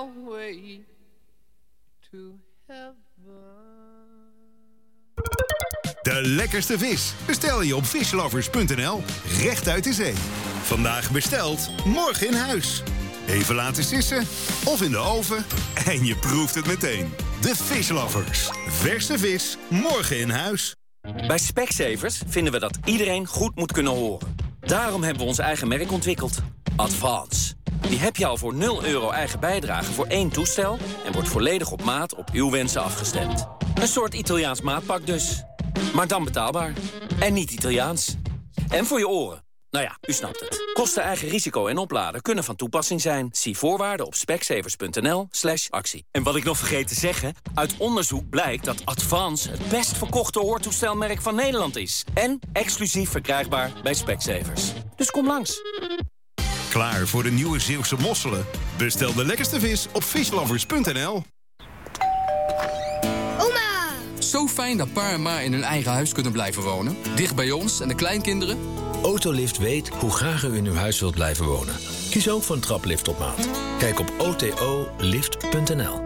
way to heaven. De lekkerste vis bestel je op fishlovers.nl, recht uit de zee. Vandaag besteld, morgen in huis. Even laten sissen of in de oven en je proeft het meteen. De Fishlovers. Verse vis, morgen in huis. Bij Specsavers vinden we dat iedereen goed moet kunnen horen. Daarom hebben we ons eigen merk ontwikkeld. Advance. Die heb je al voor €0 eigen bijdrage voor 1 toestel... en wordt volledig op maat op uw wensen afgestemd. Een soort Italiaans maatpak dus. Maar dan betaalbaar. En niet Italiaans. En voor je oren. Nou ja, u snapt het. Kosten, eigen risico en opladen kunnen van toepassing zijn. Zie voorwaarden op specsavers.nl/actie. En wat ik nog vergeet te zeggen... uit onderzoek blijkt dat Advance het best verkochte hoortoestelmerk van Nederland is. En exclusief verkrijgbaar bij Specsavers. Dus kom langs. Klaar voor de nieuwe Zeeuwse mosselen? Bestel de lekkerste vis op fishlovers.nl. Oma! Zo fijn dat pa en ma in hun eigen huis kunnen blijven wonen. Dicht bij ons en de kleinkinderen. Autolift weet hoe graag u in uw huis wilt blijven wonen. Kies ook voor een traplift op maat. Kijk op otolift.nl.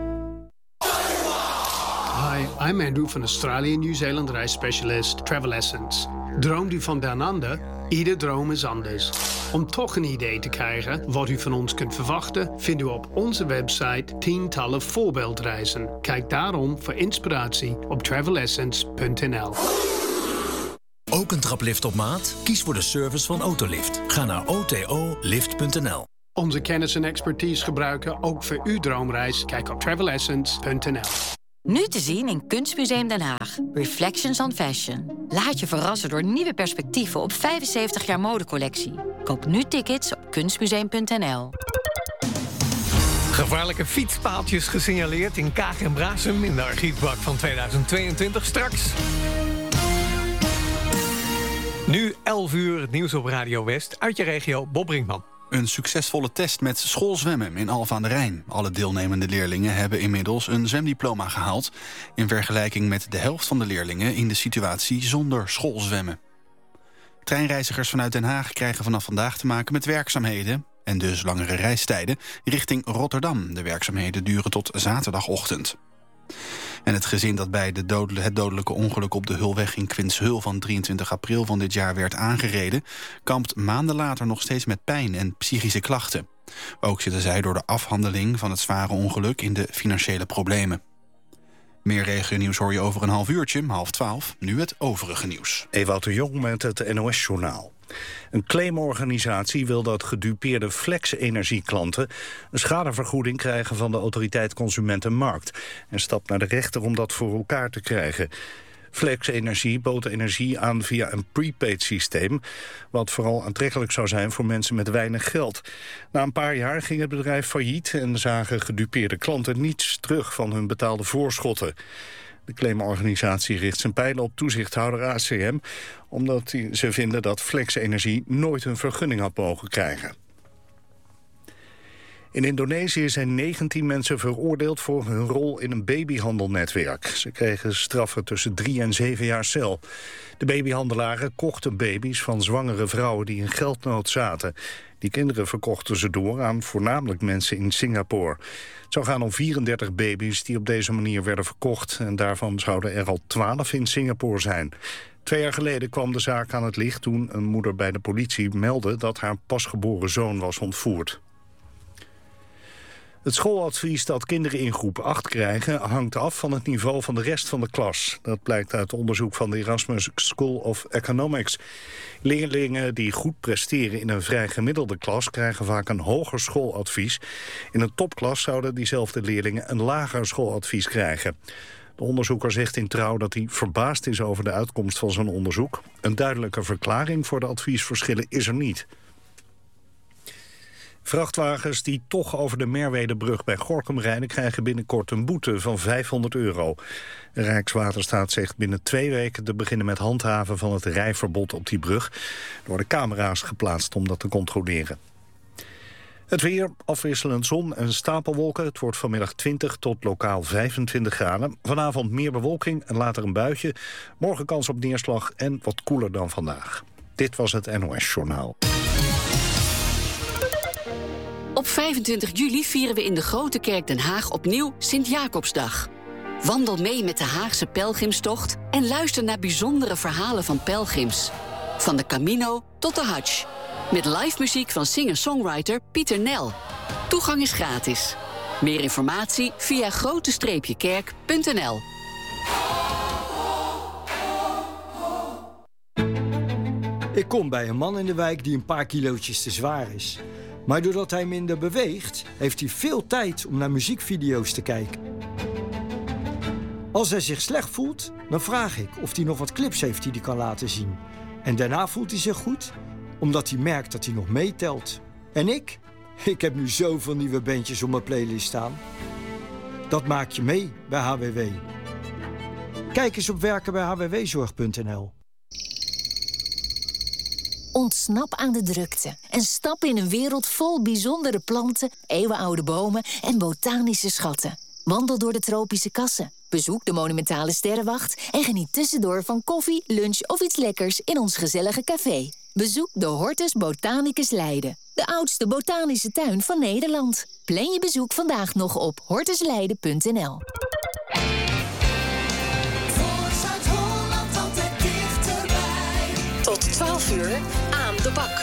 Hi, I'm Andrew van Australië Nieuw-Zeeland reisspecialist Travel Essence. Droomt u van down under? Ieder droom is anders. Om toch een idee te krijgen wat u van ons kunt verwachten... vindt u op onze website tientallen voorbeeldreizen. Kijk daarom voor inspiratie op travelessence.nl. Ook een traplift op maat? Kies voor de service van Autolift. Ga naar otolift.nl. Onze kennis en expertise gebruiken ook voor uw droomreis. Kijk op travelessence.nl. Nu te zien in Kunstmuseum Den Haag. Reflections on Fashion. Laat je verrassen door nieuwe perspectieven op 75 jaar modecollectie. Koop nu tickets op kunstmuseum.nl. Gevaarlijke fietspaaltjes gesignaleerd in Kaag en Brasem... in de archiefbak van 2022 straks. Nu 11 uur, het nieuws op Radio West. Uit je regio, Bob Brinkman. Een succesvolle test met schoolzwemmen in Alphen aan de Rijn. Alle deelnemende leerlingen hebben inmiddels een zwemdiploma gehaald... in vergelijking met de helft van de leerlingen in de situatie zonder schoolzwemmen. Treinreizigers vanuit Den Haag krijgen vanaf vandaag te maken met werkzaamheden... en dus langere reistijden richting Rotterdam. De werkzaamheden duren tot zaterdagochtend. En het gezin dat bij het dodelijke ongeluk op de Hulweg in Quinshul van 23 april van dit jaar werd aangereden, kampt maanden later nog steeds met pijn en psychische klachten. Ook zitten zij door de afhandeling van het zware ongeluk in de financiële problemen. Meer regionieuws hoor je over een half uurtje, 11:30. Nu het overige nieuws. Ewout de Jong met het NOS-journaal. Een claimorganisatie wil dat gedupeerde Flex-energieklanten een schadevergoeding krijgen van de autoriteit Consumentenmarkt en stapt naar de rechter om dat voor elkaar te krijgen. Flex Energie bood energie aan via een prepaid systeem, wat vooral aantrekkelijk zou zijn voor mensen met weinig geld. Na een paar jaar ging het bedrijf failliet en zagen gedupeerde klanten niets terug van hun betaalde voorschotten. De claimorganisatie richt zijn pijlen op toezichthouder ACM... omdat ze vinden dat Flex Energie nooit een vergunning had mogen krijgen. In Indonesië zijn 19 mensen veroordeeld voor hun rol in een babyhandelnetwerk. Ze kregen straffen tussen 3 en 7 jaar cel. De babyhandelaren kochten baby's van zwangere vrouwen die in geldnood zaten. Die kinderen verkochten ze door aan voornamelijk mensen in Singapore. Het zou gaan om 34 baby's die op deze manier werden verkocht. En daarvan zouden er al 12 in Singapore zijn. 2 jaar geleden kwam de zaak aan het licht toen een moeder bij de politie meldde dat haar pasgeboren zoon was ontvoerd. Het schooladvies dat kinderen in groep 8 krijgen hangt af van het niveau van de rest van de klas. Dat blijkt uit onderzoek van de Erasmus School of Economics. Leerlingen die goed presteren in een vrij gemiddelde klas krijgen vaak een hoger schooladvies. In een topklas zouden diezelfde leerlingen een lager schooladvies krijgen. De onderzoeker zegt in Trouw dat hij verbaasd is over de uitkomst van zijn onderzoek. Een duidelijke verklaring voor de adviesverschillen is er niet. Vrachtwagens die toch over de Merwedebrug bij Gorinchem rijden krijgen binnenkort een boete van €500. Rijkswaterstaat zegt binnen 2 weken te beginnen met handhaven van het rijverbod op die brug. Er worden camera's geplaatst om dat te controleren. Het weer, afwisselend zon en stapelwolken. Het wordt vanmiddag 20 tot lokaal 25 graden. Vanavond meer bewolking en later een buitje. Morgen kans op neerslag en wat koeler dan vandaag. Dit was het NOS Journaal. Op Op 25 juli vieren we in de Grote Kerk Den Haag opnieuw Sint-Jacobsdag. Wandel mee met de Haagse pelgrimstocht en luister naar bijzondere verhalen van pelgrims. Van de Camino tot de Hadj. Met live muziek van singer-songwriter Pieter Nel. Toegang is gratis. Meer informatie via grote-kerk.nl. Ik kom bij een man in de wijk die een paar kilootjes te zwaar is. Maar doordat hij minder beweegt, heeft hij veel tijd om naar muziekvideo's te kijken. Als hij zich slecht voelt, dan vraag ik of hij nog wat clips heeft die hij kan laten zien. En daarna voelt hij zich goed, omdat hij merkt dat hij nog meetelt. En ik heb nu zoveel nieuwe bandjes op mijn playlist staan. Dat maak je mee bij HWW. Kijk eens op werkenbijhwwzorg.nl. Ontsnap aan de drukte en stap in een wereld vol bijzondere planten, eeuwenoude bomen en botanische schatten. Wandel door de tropische kassen, bezoek de monumentale sterrenwacht en geniet tussendoor van koffie, lunch of iets lekkers in ons gezellige café. Bezoek de Hortus Botanicus Leiden, de oudste botanische tuin van Nederland. Plan je bezoek vandaag nog op hortusleiden.nl. Tot 12 uur aan de bak.